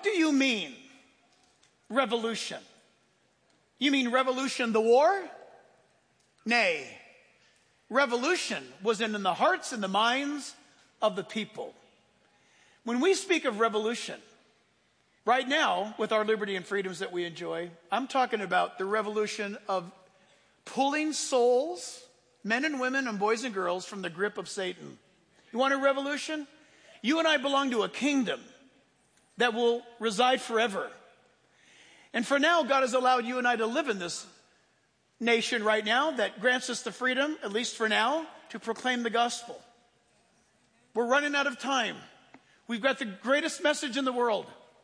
do you mean, revolution? You mean revolution, the war? Nay. Revolution was in the hearts and the minds of the people. When we speak of revolution, right now, with our liberty and freedoms that we enjoy, I'm talking about the revolution of pulling souls, men and women and boys and girls, from the grip of Satan. You want a revolution? You and I belong to a kingdom that will reside forever. And for now, God has allowed you and I to live in this nation right now that grants us the freedom, at least for now, to proclaim the gospel. We're running out of time. We've got the greatest message in the world.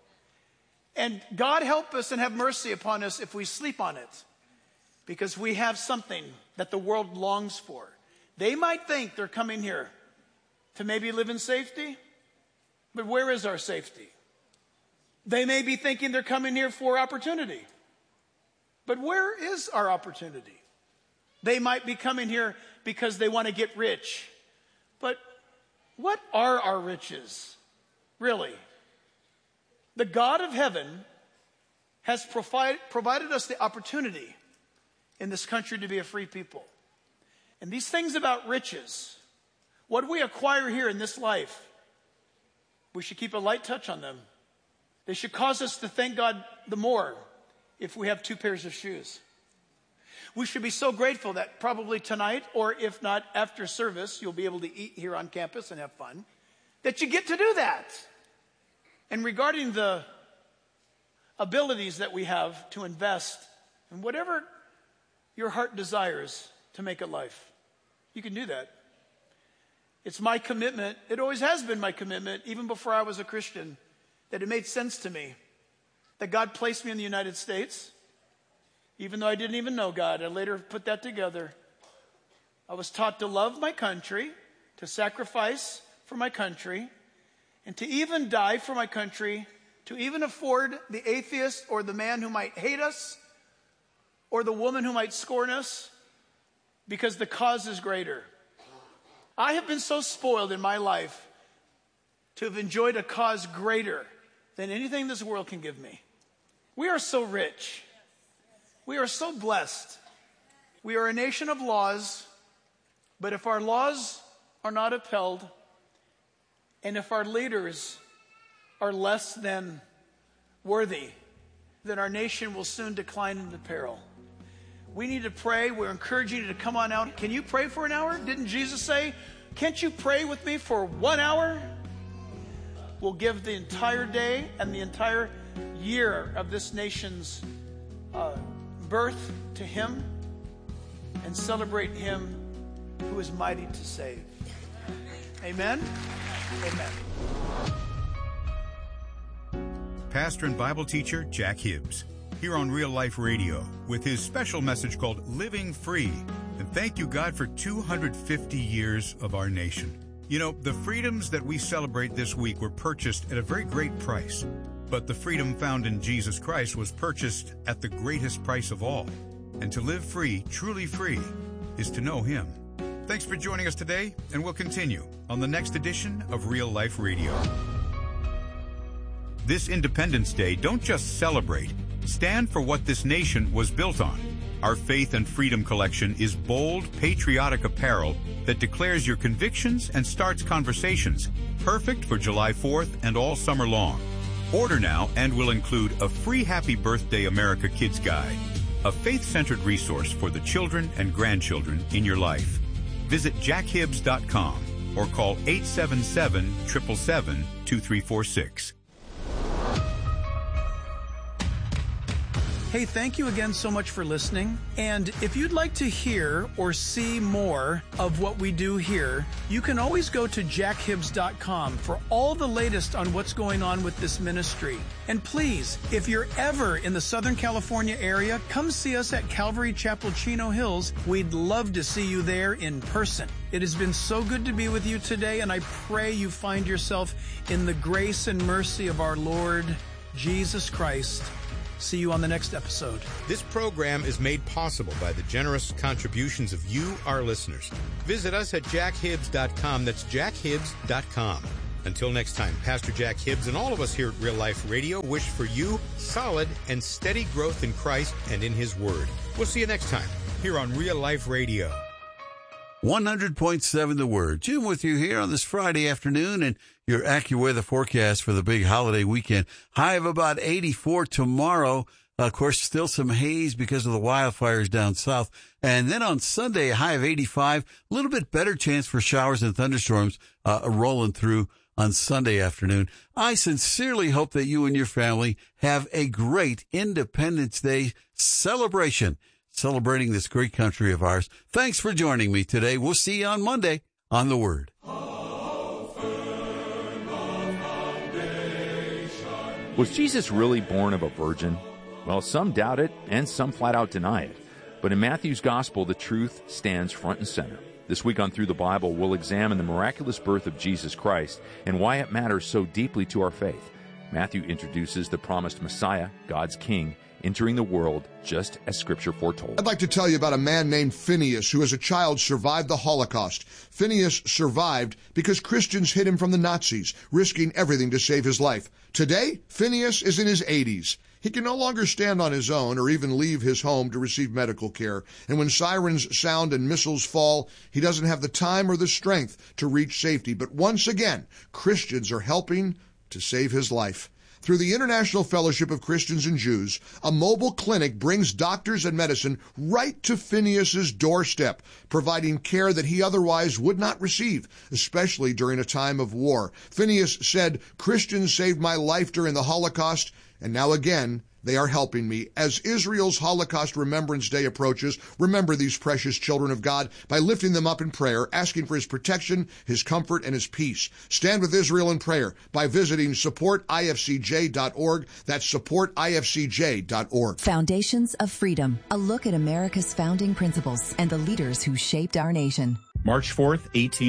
And God help us and have mercy upon us if we sleep on it, because we have something that the world longs for. They might think they're coming here to maybe live in safety, but where is our safety? They may be thinking they're coming here for opportunity, but where is our opportunity? They might be coming here because they want to get rich, but what are our riches, really? The God of heaven has provided us the opportunity in this country to be a free people. And these things about riches, what we acquire here in this life, we should keep a light touch on them. They should cause us to thank God the more if we have 2 pairs of shoes. We should be so grateful that probably tonight, or if not after service, you'll be able to eat here on campus and have fun, that you get to do that. And regarding the abilities that we have to invest in whatever your heart desires to make a life, you can do that. It's my commitment. It always has been my commitment, even before I was a Christian, that it made sense to me that God placed me in the United States. Even though I didn't even know God, I later put that together. I was taught to love my country, to sacrifice for my country, and to even die for my country, to even afford the atheist or the man who might hate us or the woman who might scorn us, because the cause is greater. I have been so spoiled in my life to have enjoyed a cause greater than anything this world can give me. We are so rich. We are so blessed. We are a nation of laws, but if our laws are not upheld, and if our leaders are less than worthy, then our nation will soon decline into peril. We need to pray. We're encouraging you to come on out. Can you pray for an hour? Didn't Jesus say, can't you pray with me for 1 hour? We'll give the entire day and the entire year of this nation's birth to him and celebrate him who is mighty to save. Amen? Amen. Pastor and Bible teacher Jack Hibbs, here on Real Life Radio, with his special message called Living Free. And thank you, God, for 250 years of our nation. You know, the freedoms that we celebrate this week were purchased at a very great price. But the freedom found in Jesus Christ was purchased at the greatest price of all. And to live free, truly free, is to know him. Thanks for joining us today, and we'll continue on the next edition of Real Life Radio. This Independence Day, don't just celebrate. Stand for what this nation was built on. Our Faith and Freedom collection is bold, patriotic apparel that declares your convictions and starts conversations, perfect for July 4th and all summer long. Order now and will include a free Happy Birthday America Kids Guide, a faith-centered resource for the children and grandchildren in your life. Visit jackhibbs.com or call 877-777-2346. Hey, thank you again so much for listening. And if you'd like to hear or see more of what we do here, you can always go to jackhibbs.com for all the latest on what's going on with this ministry. And please, if you're ever in the Southern California area, come see us at Calvary Chapel, Chino Hills. We'd love to see you there in person. It has been so good to be with you today, and I pray you find yourself in the grace and mercy of our Lord Jesus Christ. See you on the next episode. This program is made possible by the generous contributions of you, our listeners. Visit us at jackhibbs.com. That's jackhibbs.com. Until next time, Pastor Jack Hibbs and all of us here at Real Life Radio wish for you solid and steady growth in Christ and in His Word. We'll see you next time here on Real Life Radio. 100.7 The Word. Jim with you here on this Friday afternoon, and your AccuWeather forecast for the big holiday weekend. High of about 84 tomorrow. Of course, still some haze because of the wildfires down south. And then on Sunday, a high of 85. A little bit better chance for showers and thunderstorms rolling through on Sunday afternoon. I sincerely hope that you and your family have a great Independence Day celebration, celebrating this great country of ours. Thanks for joining me today. We'll see you on Monday on The Word. Was Jesus really born of a virgin? Well, some doubt it, and some flat out deny it. But in Matthew's Gospel, the truth stands front and center. This week on Through the Bible, we'll examine the miraculous birth of Jesus Christ and why it matters so deeply to our faith. Matthew introduces the promised Messiah, God's King, entering the world just as Scripture foretold. I'd like to tell you about a man named Phineas who as a child survived the Holocaust. Phineas survived because Christians hid him from the Nazis, risking everything to save his life. Today, Phineas is in his 80s. He can no longer stand on his own or even leave his home to receive medical care. And when sirens sound and missiles fall, he doesn't have the time or the strength to reach safety. But once again, Christians are helping to save his life. Through the International Fellowship of Christians and Jews, a mobile clinic brings doctors and medicine right to Phineas's doorstep, providing care that he otherwise would not receive, especially during a time of war. Phineas said, "Christians saved my life during the Holocaust, and now again, they are helping me." As Israel's Holocaust Remembrance Day approaches, remember these precious children of God by lifting them up in prayer, asking for His protection, His comfort, and His peace. Stand with Israel in prayer by visiting supportifcj.org. That's supportifcj.org. Foundations of Freedom, a look at America's founding principles and the leaders who shaped our nation. March 4th,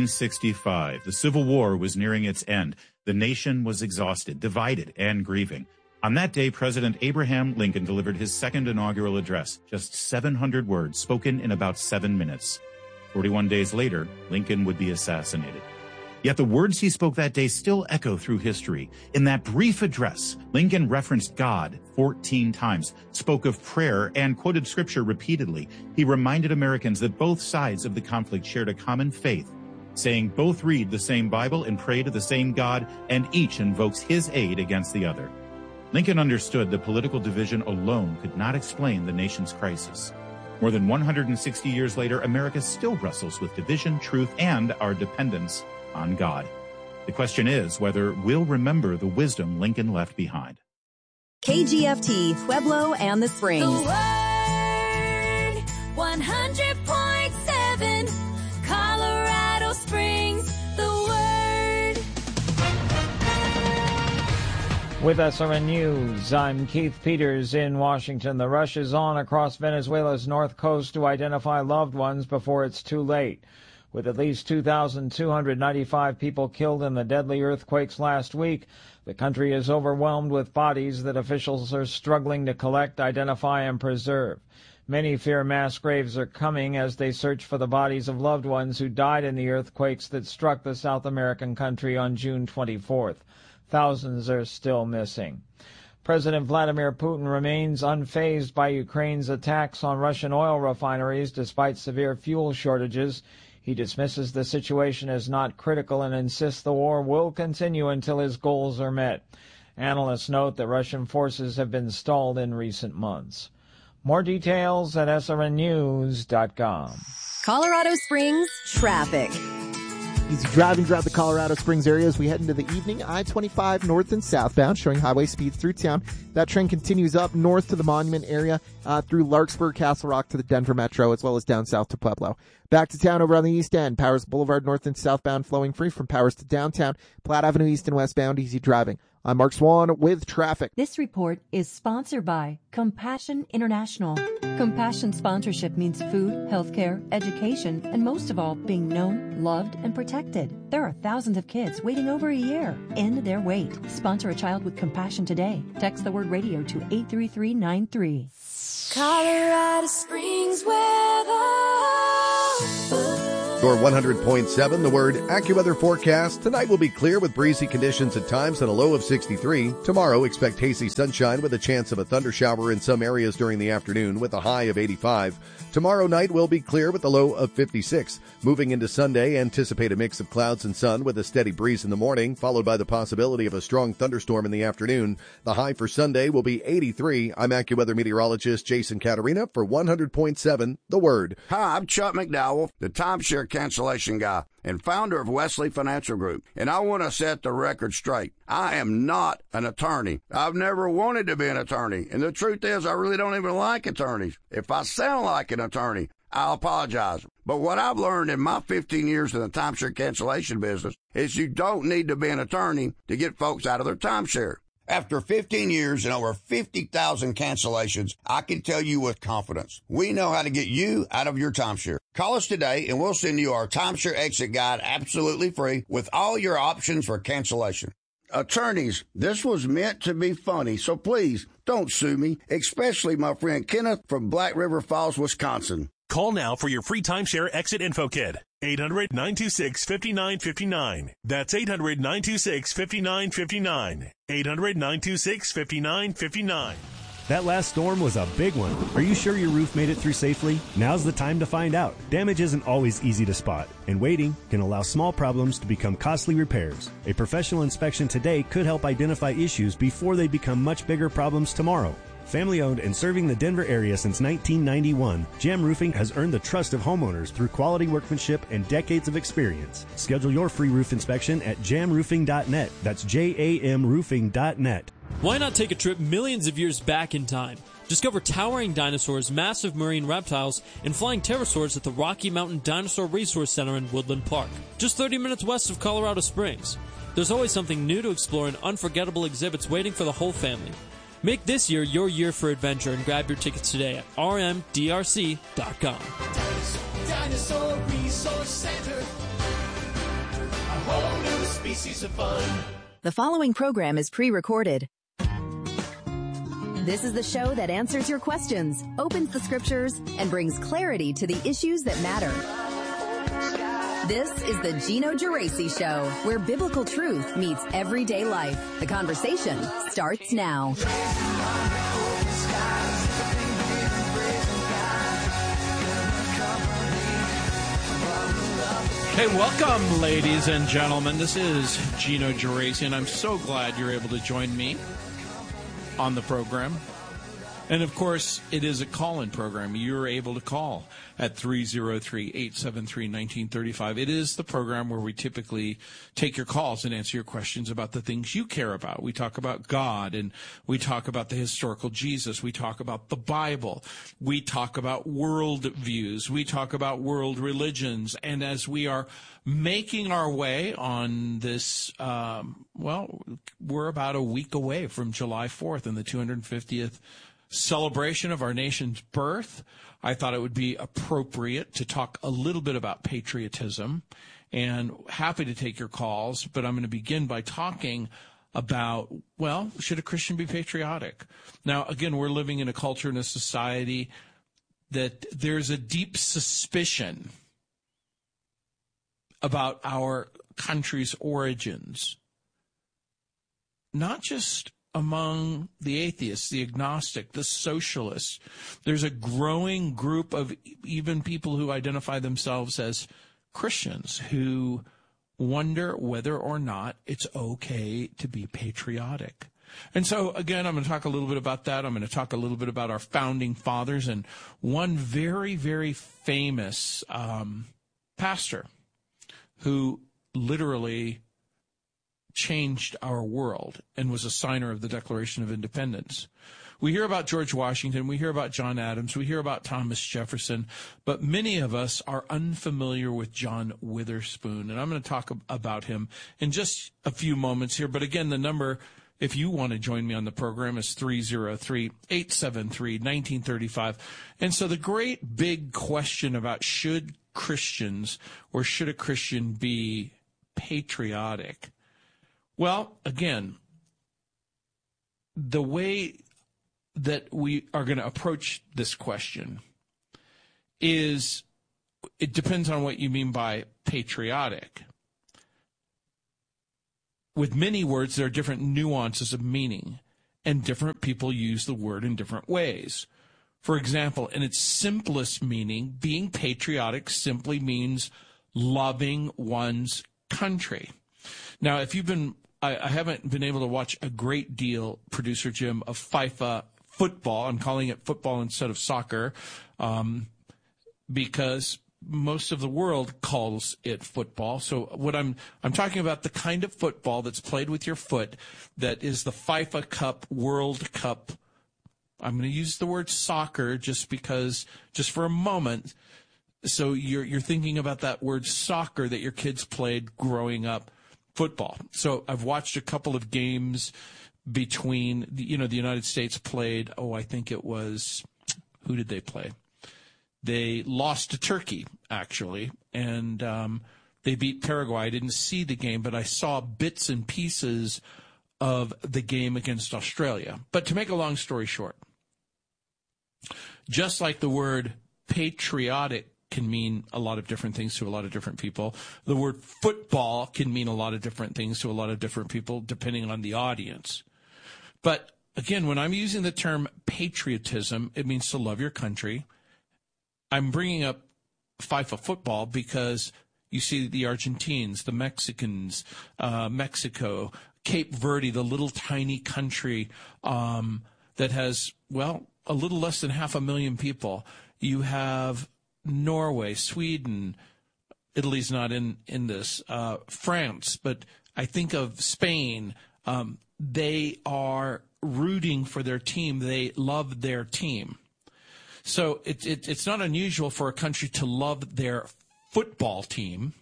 1865. The Civil War was nearing its end. The nation was exhausted, divided, and grieving. On that day, President Abraham Lincoln delivered his second inaugural address, just 700 words spoken in about 7 minutes. 41 days later, Lincoln would be assassinated. Yet the words he spoke that day still echo through history. In that brief address, Lincoln referenced God 14 times, spoke of prayer, and quoted Scripture repeatedly. He reminded Americans that both sides of the conflict shared a common faith, saying both read the same Bible and pray to the same God, and each invokes His aid against the other. Lincoln understood that political division alone could not explain the nation's crisis. More than 160 years later, America still wrestles with division, truth, and our dependence on God. The question is whether we'll remember the wisdom Lincoln left behind. KGFT, Pueblo and the Springs. The Word, 100.7, Colorado Springs, The Word. With SRN News, I'm Keith Peters in Washington. The rush is on across Venezuela's north coast to identify loved ones before it's too late. With at least 2,295 people killed in the deadly earthquakes last week, the country is overwhelmed with bodies that officials are struggling to collect, identify, and preserve. Many fear mass graves are coming as they search for the bodies of loved ones who died in the earthquakes that struck the South American country on June 24th. Thousands are still missing. President Vladimir Putin remains unfazed by Ukraine's attacks on Russian oil refineries despite severe fuel shortages. He dismisses the situation as not critical and insists the war will continue until his goals are met. Analysts note that Russian forces have been stalled in recent months. More details at srnnews.com. Colorado Springs traffic. Easy driving throughout the Colorado Springs area as we head into the evening. I-25 north and southbound showing highway speeds through town. That trend continues up north to the Monument area through Larkspur, Castle Rock to the Denver Metro, as well as down south to Pueblo. Back to town over on the east end. Powers Boulevard north and southbound flowing free from Powers to downtown. Platte Avenue east and westbound easy driving. I'm Mark Swan with traffic. This report is sponsored by Compassion International. Compassion sponsorship means food, healthcare, education, and most of all, being known, loved, and protected. There are thousands of kids waiting over a year. End their wait. Sponsor a child with compassion today. Text the word radio to 83393. Colorado Springs weather. Your 100.7, The Word AccuWeather forecast. Tonight will be clear with breezy conditions at times and a low of 63. Tomorrow, expect hazy sunshine with a chance of a thundershower in some areas during the afternoon with a high of 85. Tomorrow night will be clear with a low of 56. Moving into Sunday, anticipate a mix of clouds and sun with a steady breeze in the morning, followed by the possibility of a strong thunderstorm in the afternoon. The high for Sunday will be 83. I'm AccuWeather meteorologist Jason Caterina for 100.7, The Word. Hi, I'm Chuck McDowell, the timeshare cancellation guy and founder of Wesley Financial Group. And I want to set the record straight. I am not an attorney. I've never wanted to be an attorney. And the truth is, I really don't even like attorneys. If I sound like an attorney, I'll apologize. But what I've learned in my 15 years in the timeshare cancellation business is you don't need to be an attorney to get folks out of their timeshare. After 15 years and over 50,000 cancellations, I can tell you with confidence, we know how to get you out of your timeshare. Call us today and we'll send you our timeshare exit guide absolutely free with all your options for cancellation. Attorneys, this was meant to be funny, so please don't sue me, especially my friend Kenneth from Black River Falls, Wisconsin. Call now for your free timeshare exit info kit. 800-926-5959. That's 800-926-5959. 800-926-5959. That last storm was a big one. Are you sure your roof made it through safely? Now's the time to find out. Damage isn't always easy to spot, and waiting can allow small problems to become costly repairs. A professional inspection today could help identify issues before they become much bigger problems tomorrow. Family-owned and serving the Denver area since 1991, Jam Roofing has earned the trust of homeowners through quality workmanship and decades of experience. Schedule your free roof inspection at jamroofing.net. That's JAMroofing.net. Why not take a trip millions of years back in time? Discover towering dinosaurs, massive marine reptiles, and flying pterosaurs at the Rocky Mountain Dinosaur Resource Center in Woodland Park, just 30 minutes west of Colorado Springs. There's always something new to explore and unforgettable exhibits waiting for the whole family. Make this year your year for adventure and grab your tickets today at rmdrc.com. Dinosaur Resource Center. A whole new species of fun. The following program is pre-recorded. This is the show that answers your questions, opens the scriptures, and brings clarity to the issues that matter. This is the Gino Geraci Show, where biblical truth meets everyday life. The conversation starts now. Hey, welcome, ladies and gentlemen. This is Gino Geraci, and I'm so glad you're able to join me on the program. And, of course, it is a call-in program. You're able to call at 303-873-1935. It is the program where we typically take your calls and answer your questions about the things you care about. We talk about God, and we talk about the historical Jesus. We talk about the Bible. We talk about world views. We talk about world religions. And as we are making our way on this, we're about a week away from July 4th and the 250th celebration of our nation's birth. I thought it would be appropriate to talk a little bit about patriotism, and happy to take your calls, but I'm going to begin by talking about, should a Christian be patriotic? Now, again, we're living in a culture and a society that there's a deep suspicion about our country's origins, not just among the atheists, the agnostic, the socialists. There's a growing group of even people who identify themselves as Christians who wonder whether or not it's okay to be patriotic. And so, again, I'm going to talk a little bit about that. I'm going to talk a little bit about our founding fathers and one very, very famous pastor who literally changed our world and was a signer of the Declaration of Independence. We hear about George Washington, we hear about John Adams, we hear about Thomas Jefferson, but many of us are unfamiliar with John Witherspoon, and I'm going to talk about him in just a few moments here. But again, the number, if you want to join me on the program, is 303-873-1935. And so the great big question about should Christians or should a Christian be patriotic? Well, again, the way that we are going to approach this question is it depends on what you mean by patriotic. With many words, there are different nuances of meaning, and different people use the word in different ways. For example, in its simplest meaning, being patriotic simply means loving one's country. Now, if you've been, I haven't been able to watch a great deal, Producer Jim, of FIFA football. I'm calling it football instead of soccer, because most of the world calls it football. So what I'm talking about the kind of football that's played with your foot, that is the FIFA Cup, World Cup. I'm going to use the word soccer just for a moment. So you're thinking about that word soccer that your kids played growing up, football. So I've watched a couple of games between, the United States played, I think it was, who did they play? They lost to Turkey, actually, and they beat Paraguay. I didn't see the game, but I saw bits and pieces of the game against Australia. But to make a long story short, just like the word patriotic can mean a lot of different things to a lot of different people, the word football can mean a lot of different things to a lot of different people, depending on the audience. But again, when I'm using the term patriotism, it means to love your country. I'm bringing up FIFA football because you see the Argentines, the Mexicans, Mexico, Cape Verde, the little tiny country that has, a little less than 500,000 people. You have Norway, Sweden, Italy's not in this, France, but I think of Spain. They are rooting for their team. They love their team. So it's not unusual for a country to love their football team.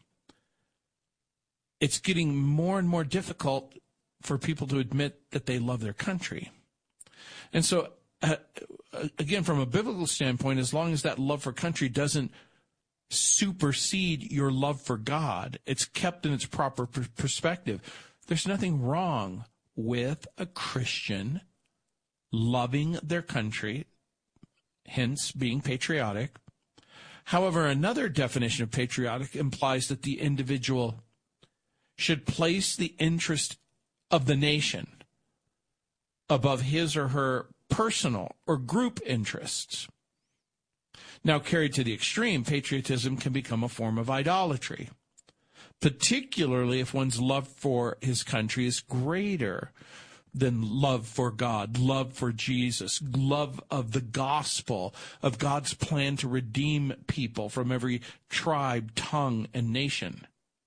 It's getting more and more difficult for people to admit that they love their country. And so, again, from a biblical standpoint, as long as that love for country doesn't supersede your love for God, it's kept in its proper perspective. There's nothing wrong with a Christian loving their country, hence being patriotic. However, another definition of patriotic implies that the individual should place the interest of the nation above his or her personal or group interests. Now, carried to the extreme, patriotism can become a form of idolatry, particularly if one's love for his country is greater than love for God, love for Jesus, love of the gospel, of God's plan to redeem people from every tribe, tongue, and nation.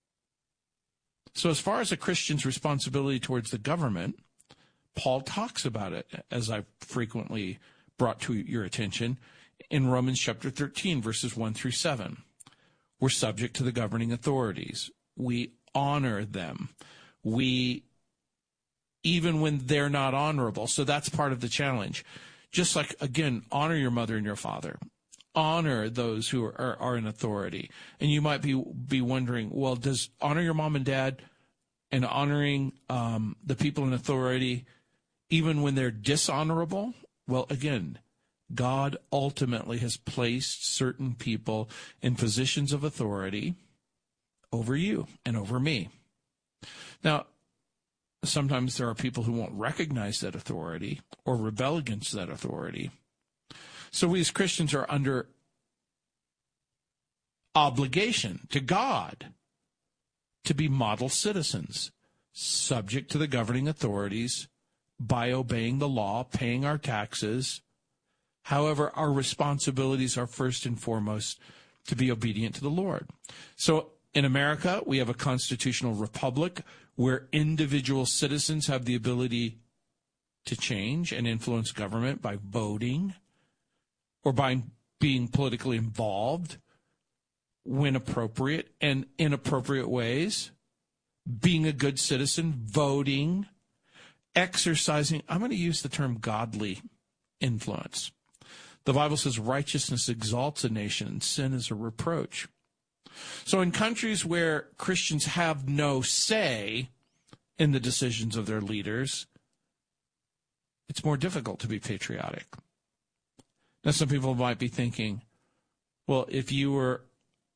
So as far as a Christian's responsibility towards the government, Paul talks about it, as I've frequently brought to your attention, in Romans chapter 13, verses 1 through 7. We're subject to the governing authorities. We honor them. Even when they're not honorable. So that's part of the challenge. Just like, again, honor your mother and your father. Honor those who are in authority. And you might be wondering, well, does honor your mom and dad and honoring the people in authority, even when they're dishonorable? Well, again, God ultimately has placed certain people in positions of authority over you and over me. Now, sometimes there are people who won't recognize that authority or rebel against that authority. So we as Christians are under obligation to God to be model citizens, subject to the governing authorities by obeying the law, paying our taxes. However, our responsibilities are first and foremost to be obedient to the Lord. So in America, we have a constitutional republic where individual citizens have the ability to change and influence government by voting or by being politically involved when appropriate and in appropriate ways, being a good citizen, voting, exercising, I'm going to use the term godly influence. The Bible says righteousness exalts a nation and sin is a reproach. So in countries where Christians have no say in the decisions of their leaders, it's more difficult to be patriotic. Now, some people might be thinking, well, if you were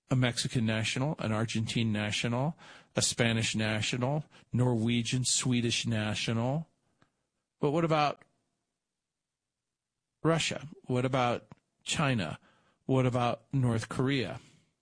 a Mexican national, an Argentine national, a Spanish national, Norwegian, Swedish national. But what about Russia? What about China? What about North Korea?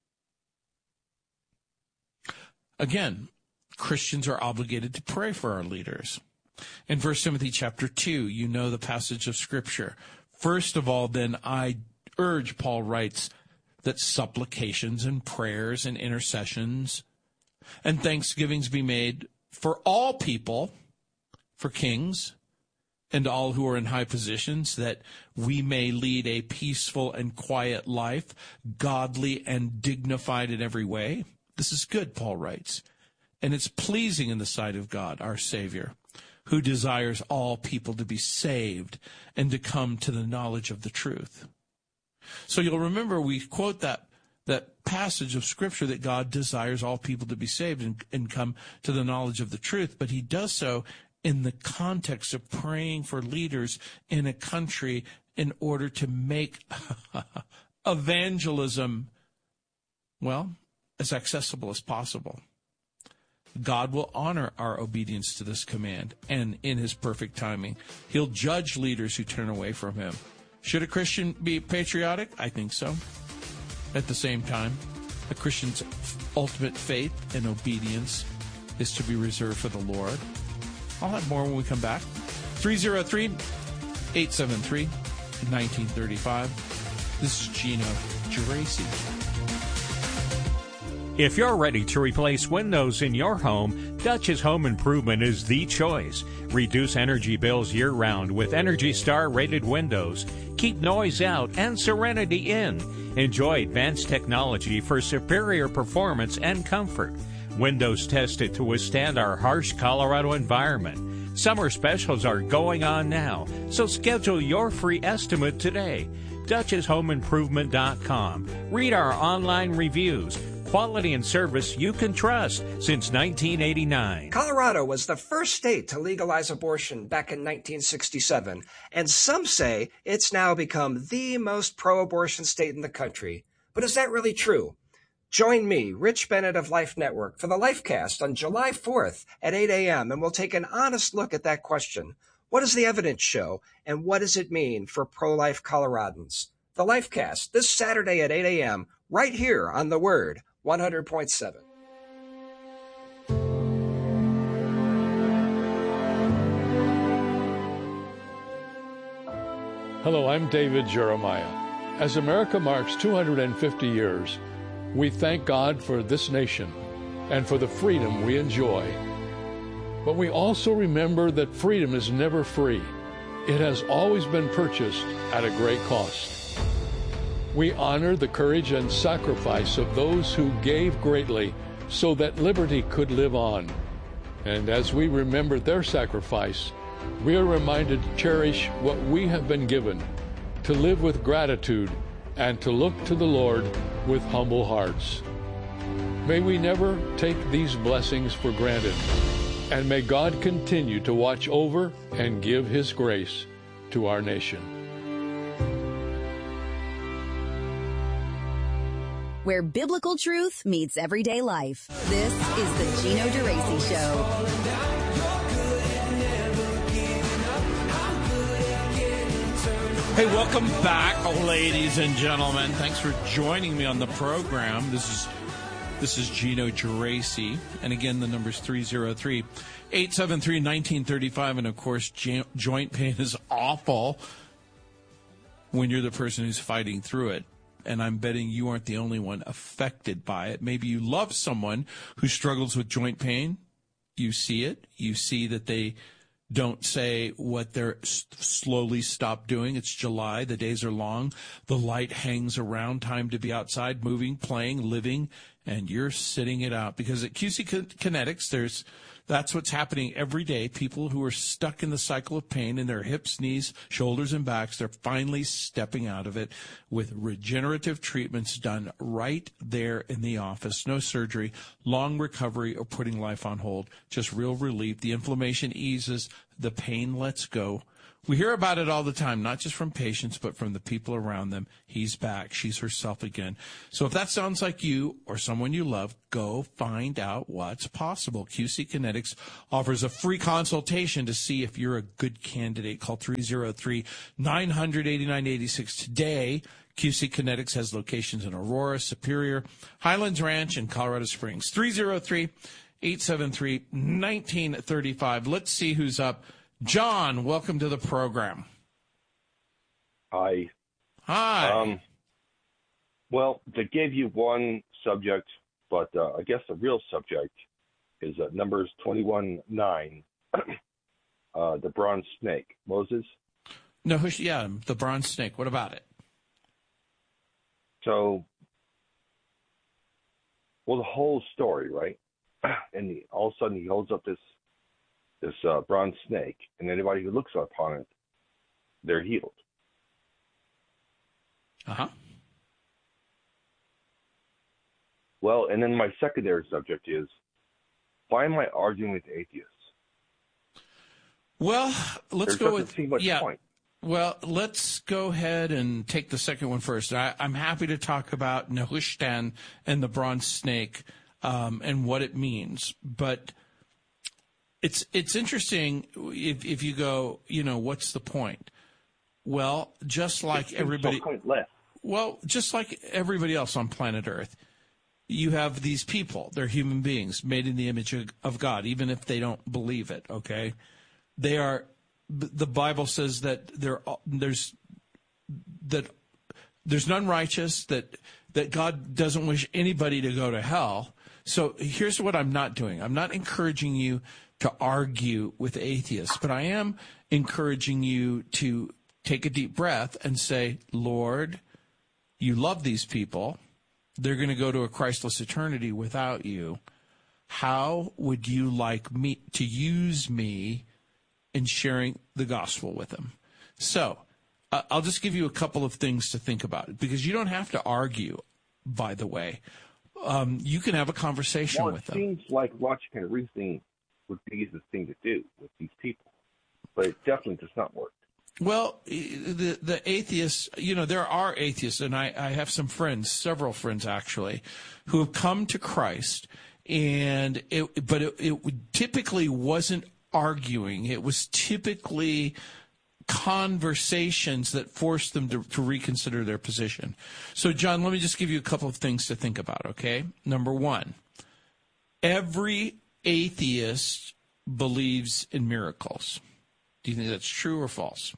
Again, Christians are obligated to pray for our leaders. In 1 Timothy chapter 2, you know the passage of Scripture. First of all, then, I urge, Paul writes, that supplications and prayers and intercessions and thanksgivings be made for all people, for kings, and all who are in high positions, that we may lead a peaceful and quiet life, godly and dignified in every way. This is good, Paul writes, and it's pleasing in the sight of God, our Savior, who desires all people to be saved and to come to the knowledge of the truth. So you'll remember we quote that passage of Scripture that God desires all people to be saved and come to the knowledge of the truth, but he does so in the context of praying for leaders in a country in order to make evangelism, well, as accessible as possible. God will honor our obedience to this command, and in his perfect timing, he'll judge leaders who turn away from him. Should a Christian be patriotic? I think so. At the same time, a Christian's ultimate faith and obedience is to be reserved for the Lord. I'll have more when we come back. 303-873-1935. This is Gino Geraci. If you're ready to replace windows in your home, Dutch's Home Improvement is the choice. Reduce energy bills year-round with Energy Star rated windows. Keep noise out and serenity in. Enjoy advanced technology for superior performance and comfort. Windows tested to withstand our harsh Colorado environment. Summer specials are going on now, so schedule your free estimate today. DutchesHomeImprovement.com. Read our online reviews. Quality and service you can trust since 1989. Colorado was the first state to legalize abortion back in 1967, and some say it's now become the most pro-abortion state in the country. But is that really true? Join me, Rich Bennett of Life Network, for the Lifecast on July 4th at 8 a.m., and we'll take an honest look at that question. What does the evidence show, and what does it mean for pro-life Coloradans? The Lifecast, this Saturday at 8 a.m., right here on The Word, 100.7. Hello, I'm David Jeremiah. As America marks 250 years, we thank God for this nation and for the freedom we enjoy. But we also remember that freedom is never free. It has always been purchased at a great cost. We honor the courage and sacrifice of those who gave greatly so that liberty could live on. And as we remember their sacrifice, we are reminded to cherish what we have been given, to live with gratitude, and to look to the Lord with humble hearts. May we never take these blessings for granted, and may God continue to watch over and give His grace to our nation. Where biblical truth meets everyday life. This is the Gino Geraci Show. Hey, welcome back, ladies and gentlemen. Thanks for joining me on the program. This is Gino Geraci, and again, the number's 303-873-1935, and of course, joint pain is awful when you're the person who's fighting through it. And I'm betting you aren't the only one affected by it. Maybe you love someone who struggles with joint pain. You see it. You see that they don't say what they're slowly stop doing. It's July. The days are long. The light hangs around. Time to be outside, moving, playing, living, and you're sitting it out. Because at QC Kinetics, that's what's happening every day. People who are stuck in the cycle of pain in their hips, knees, shoulders, and backs, they're finally stepping out of it with regenerative treatments done right there in the office. No surgery, long recovery, or putting life on hold. Just real relief. The inflammation eases. The pain lets go. We hear about it all the time, not just from patients, but from the people around them. He's back. She's herself again. So if that sounds like you or someone you love, go find out what's possible. QC Kinetics offers a free consultation to see if you're a good candidate. Call 303-900-8986 today. QC Kinetics has locations in Aurora, Superior, Highlands Ranch, and Colorado Springs. 303-873-1935. Let's see who's up. John, welcome to the program. Hi. Hi. Well, they gave you one subject, but I guess the real subject is Numbers 21:9, the bronze snake. Moses? No, yeah, the bronze snake. What about it? So, well, the whole story, right? And all of a sudden he holds up this bronze snake, and anybody who looks upon it, they're healed. Uh-huh. Well, and then my secondary subject is, why am I arguing with atheists? Well, let's go with point. Well, let's go ahead and take the second one first. I'm happy to talk about Nehushtan and the bronze snake and what it means, but it's interesting if you go, what's the point? Well, just like everybody. Well, just like everybody else on planet Earth, you have these people. They're human beings made in the image of God, even if they don't believe it. Okay, they are. The Bible says that there's none righteous, that God doesn't wish anybody to go to hell. So here's what I'm not doing. I'm not encouraging you to argue with atheists, but I am encouraging you to take a deep breath and say, Lord, you love these people. They're going to go to a Christless eternity without you. How would you like me to use me in sharing the gospel with them? So I'll just give you a couple of things to think about, because you don't have to argue, by the way. You can have a conversation with them. It seems like logic and reasoning would be the easiest thing to do with these people, but it definitely does not work. Well, the atheists, there are atheists, and I have some friends, several friends actually, who have come to Christ, and it typically wasn't arguing. It was typically conversations that forced them to reconsider their position. So, John, let me just give you a couple of things to think about, okay? Number one, every atheist believes in miracles. Do you think that's true or false?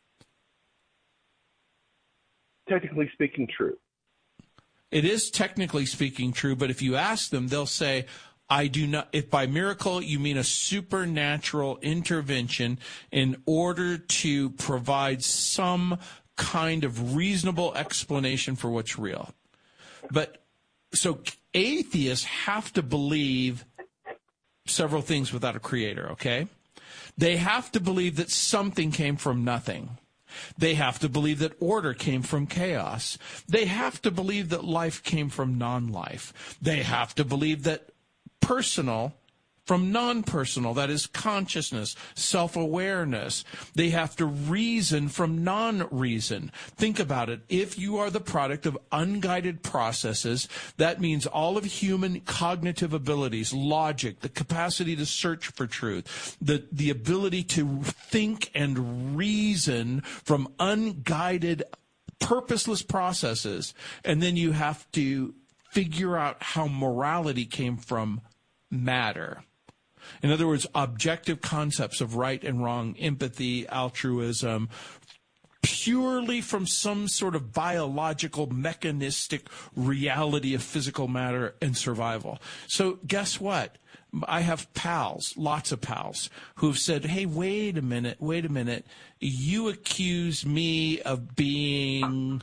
Technically speaking, true. It is technically speaking true, but if you ask them, they'll say, I do not. If by miracle you mean a supernatural intervention in order to provide some kind of reasonable explanation for what's real. But so atheists have to believe several things without a creator, okay? They have to believe that something came from nothing. They have to believe that order came from chaos. They have to believe that life came from non-life. They have to believe that personal from non-personal, that is consciousness, self-awareness. They have to reason from non-reason. Think about it. If you are the product of unguided processes, that means all of human cognitive abilities, logic, the capacity to search for truth, the ability to think and reason from unguided, purposeless processes, and then you have to figure out how morality came from matter. In other words, objective concepts of right and wrong, empathy, altruism, purely from some sort of biological, mechanistic reality of physical matter and survival. So guess what? I have pals, lots of pals, who've said, hey, wait a minute. You accuse me of being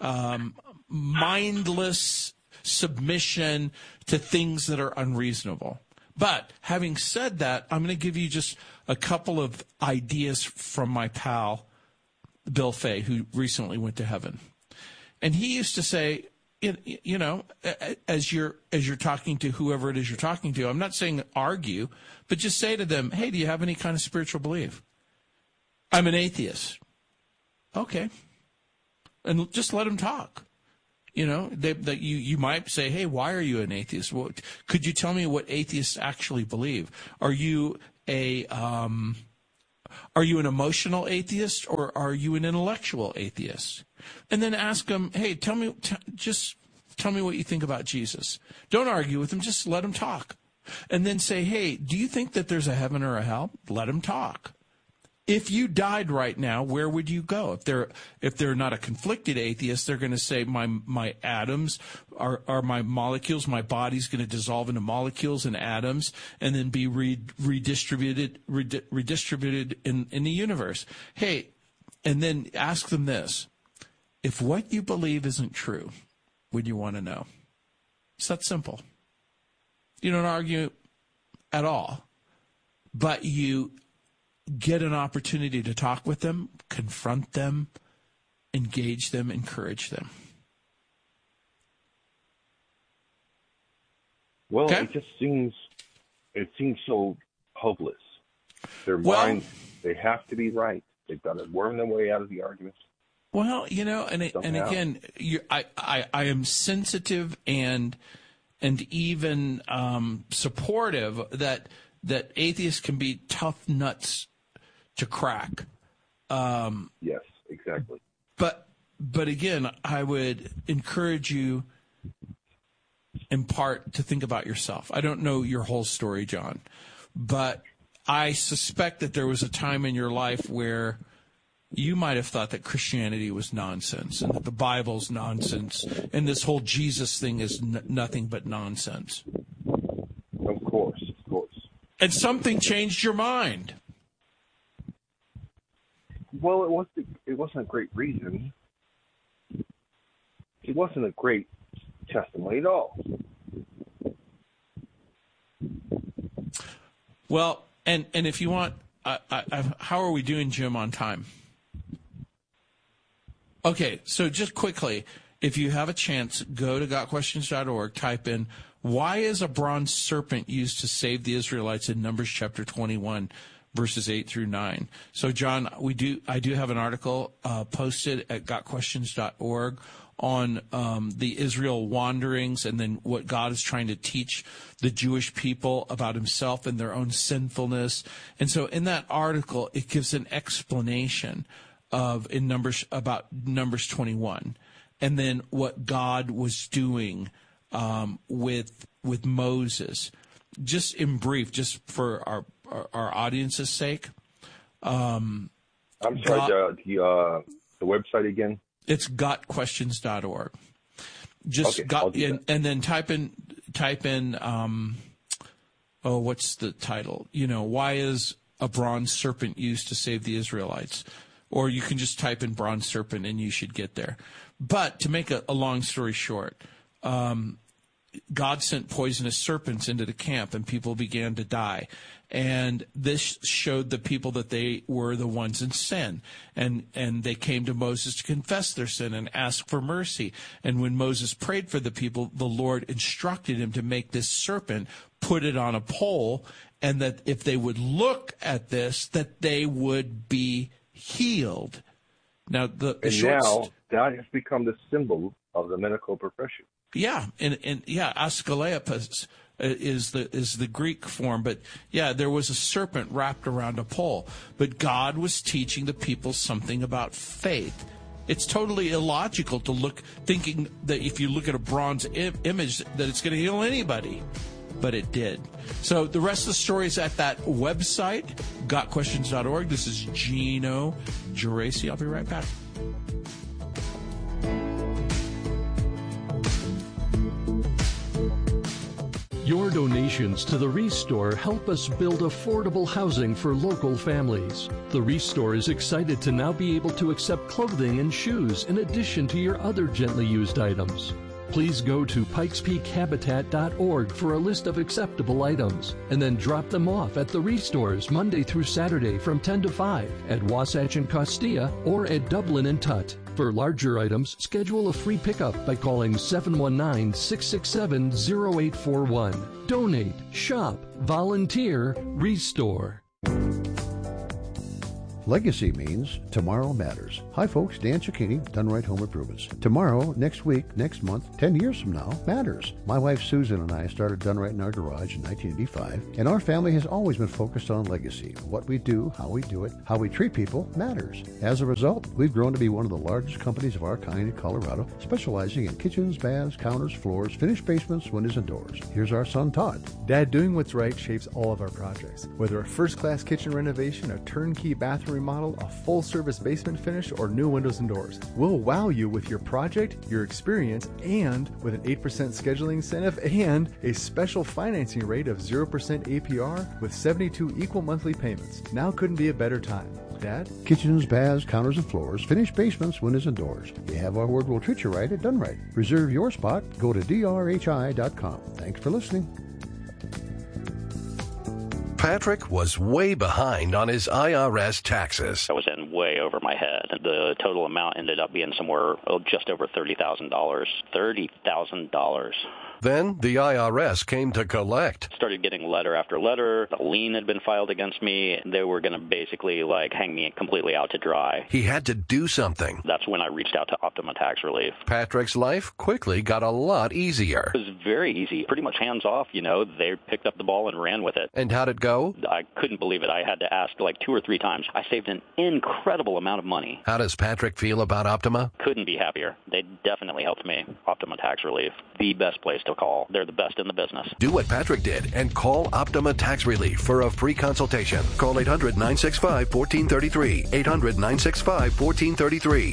mindless submission to things that are unreasonable. But having said that, I'm going to give you just a couple of ideas from my pal, Bill Fay, who recently went to heaven. And he used to say, as you're talking to whoever it is you're talking to, I'm not saying argue, but just say to them, hey, do you have any kind of spiritual belief? I'm an atheist. Okay. And just let them talk. You know, you might say, hey, why are you an atheist? Well, could you tell me what atheists actually believe? Are you an emotional atheist, or are you an intellectual atheist? And then ask them, hey, just tell me what you think about Jesus. Don't argue with them, just let them talk. And then say, hey, do you think that there's a heaven or a hell? Let them talk. If you died right now, where would you go? If they're not a conflicted atheist, they're going to say my atoms are my molecules. My body's going to dissolve into molecules and atoms, and then be redistributed in the universe. Hey, and then ask them this: if what you believe isn't true, would you want to know? It's that simple. You don't argue at all, but you get an opportunity to talk with them, confront them, engage them, encourage them. Well, okay? it seems so hopeless. Their minds, they have to be right. They've got to worm their way out of the arguments. Well, you know, and again, I am sensitive and even supportive that atheists can be tough nuts to crack. Yes, exactly. But again, I would encourage you in part to think about yourself. I don't know your whole story, John, but I suspect that there was a time in your life where you might have thought that Christianity was nonsense and that the Bible's nonsense and this whole Jesus thing is nothing but nonsense. Of course. And something changed your mind. Well, it wasn't a great reason. It wasn't a great testimony at all. Well, and if you want, how are we doing, Jim, on time? Okay, so just quickly, if you have a chance, go to gotquestions.org, type in, why is a bronze serpent used to save the Israelites in Numbers chapter 21, verses 8 through 9? So, John, I do have an article posted at gotquestions.org on the Israel wanderings and then what God is trying to teach the Jewish people about himself and their own sinfulness. And so in that article, it gives an explanation about Numbers 21 and then what God was doing with Moses. Just in brief, just for our audience's sake. I'm sorry, the website again? It's gotquestions.org. Just okay, and then type in what's the title? You know, why is a bronze serpent used to save the Israelites? Or you can just type in bronze serpent and you should get there. But to make a long story short, God sent poisonous serpents into the camp and people began to die. And this showed the people that they were the ones in sin. And they came to Moses to confess their sin and ask for mercy. And when Moses prayed for the people, the Lord instructed him to make this serpent, put it on a pole, and that if they would look at this, that they would be healed. Now, that has become the symbol of the medical profession. Yeah, and Asclepius is the Greek form, but yeah, there was a serpent wrapped around a pole. But God was teaching the people something about faith. It's totally illogical to thinking that if you look at a bronze image that it's going to heal anybody, but it did. So the rest of the story is at that website, gotquestions.org. This is Gino Geraci. I'll be right back. Your donations to the Restore help us build affordable housing for local families. The Restore is excited to now be able to accept clothing and shoes in addition to your other gently used items. Please go to pikespeakhabitat.org for a list of acceptable items and then drop them off at the Restores Monday through Saturday from 10 to 5 at Wasatch and Costia or at Dublin and Tut. For larger items, schedule a free pickup by calling 719-667-0841. Donate, shop, volunteer, Restore. Legacy means tomorrow matters. Hi folks, Dan Cicchini, Done Right Home Improvements. Tomorrow, next week, next month, 10 years from now matters. My wife Susan and I started Done Right in our garage in 1985, and our family has always been focused on legacy. What we do, how we do it, how we treat people matters. As a result, we've grown to be one of the largest companies of our kind in Colorado, specializing in kitchens, baths, counters, floors, finished basements, windows, and doors. Here's our son Todd. Dad, doing what's right shapes all of our projects. Whether a first-class kitchen renovation, a turnkey bathroom remodel, a full-service basement finish, or new windows and doors, we'll wow you with your project, your experience, and with an 8% scheduling incentive and a special financing rate of 0% APR with 72 equal monthly payments. Now couldn't be a better time. Dad? Kitchens, baths, counters, and floors, finished basements, windows, and doors. You have our word, we'll treat you right at Done Right. Reserve your spot. Go to drhi.com. Thanks for listening. Patrick was way behind on his IRS taxes. I was in way over my head. The total amount ended up being somewhere just over $30,000. $30,000. Then the IRS came to collect. Started getting letter after letter. A lien had been filed against me. They were going to basically hang me completely out to dry. He had to do something. That's when I reached out to Optima Tax Relief. Patrick's life quickly got a lot easier. It was very easy, pretty much hands off. They picked up the ball and ran with it. And how'd it go? I couldn't believe it. I had to ask 2 or 3 times. I saved an incredible amount of money. How does Patrick feel about Optima? Couldn't be happier. They definitely helped me. Optima Tax Relief, the best place to call. They're the best in the business. Do what Patrick did and call Optima Tax Relief for a free consultation. Call 800-965-1433. 800-965-1433.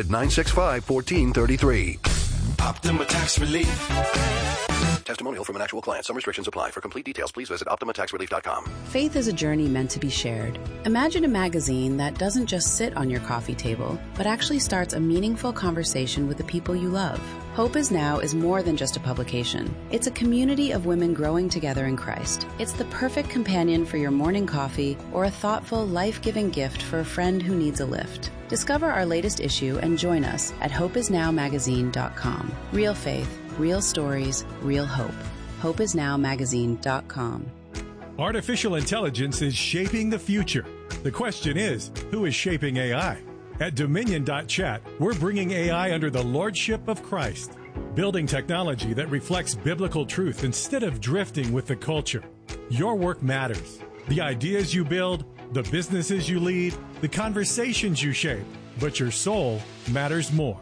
800-965-1433. Optima Tax Relief. Testimonial from an actual client. Some restrictions apply. For complete details, please visit OptimaTaxRelief.com. Faith is a journey meant to be shared. Imagine a magazine that doesn't just sit on your coffee table, but actually starts a meaningful conversation with the people you love. Hope Is Now is more than just a publication. It's a community of women growing together in Christ. It's the perfect companion for your morning coffee or a thoughtful, life-giving gift for a friend who needs a lift. Discover our latest issue and join us at hopeisnowmagazine.com. Real faith, real stories, real hope. hopeisnowmagazine.com. Artificial intelligence is shaping the future. The question is, who is shaping AI? At Dominion.chat, we're bringing AI under the lordship of Christ, building technology that reflects biblical truth instead of drifting with the culture. Your work matters. The ideas you build, the businesses you lead, the conversations you shape, but your soul matters more.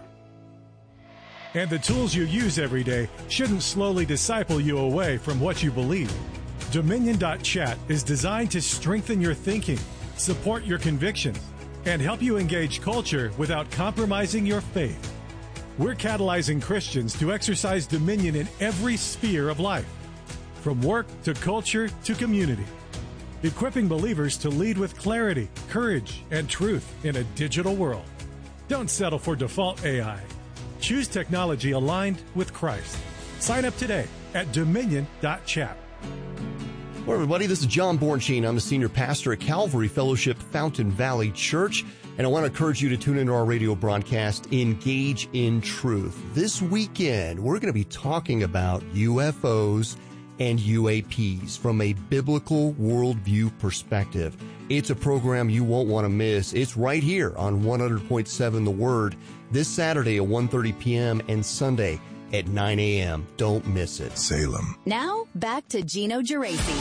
And the tools you use every day shouldn't slowly disciple you away from what you believe. Dominion.chat is designed to strengthen your thinking, support your convictions, and help you engage culture without compromising your faith. We're catalyzing Christians to exercise dominion in every sphere of life, from work to culture to community, equipping believers to lead with clarity, courage, and truth in a digital world. Don't settle for default AI. Choose technology aligned with Christ. Sign up today at Dominion.chat. Hello, everybody. This is John Bornstein. I'm the senior pastor at Calvary Fellowship Fountain Valley Church, and I want to encourage you to tune into our radio broadcast, Engage in Truth. This weekend, we're going to be talking about UFOs and UAPs from a biblical worldview perspective. It's a program you won't want to miss. It's right here on 100.7 The Word this Saturday at 1:30 p.m. and Sunday at 9 a.m. Don't miss it. Salem. Now, back to Gino Geraci.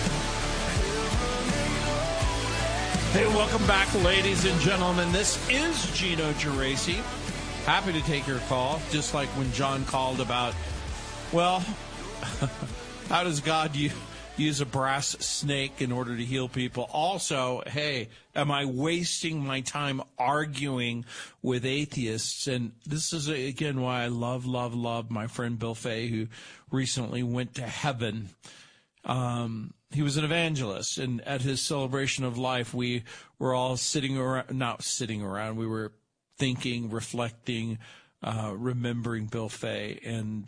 Hey, welcome back, ladies and gentlemen. This is Gino Geraci. Happy to take your call, just like when John called about, well, how does God use a brass snake in order to heal people? Also, hey, am I wasting my time arguing with atheists? And this is, again, why I love my friend Bill Fay, who recently went to heaven. He was an evangelist, and at his celebration of life, we were all not sitting around, we were thinking, reflecting, remembering Bill Fay, and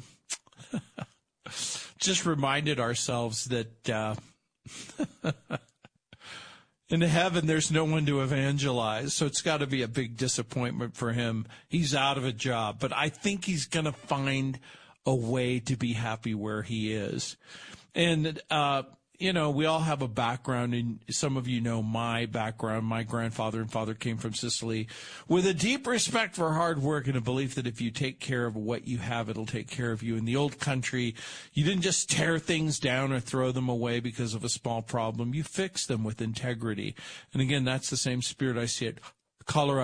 just reminded ourselves that in heaven there's no one to evangelize, so it's got to be a big disappointment for him. He's out of a job, but I think he's going to find a way to be happy where he is. And you know, we all have a background, and some of you know my background. My grandfather and father came from Sicily with a deep respect for hard work and a belief that if you take care of what you have, it'll take care of you. In the old country, you didn't just tear things down or throw them away because of a small problem. You fixed them with integrity. And again, that's the same spirit I see at Colorado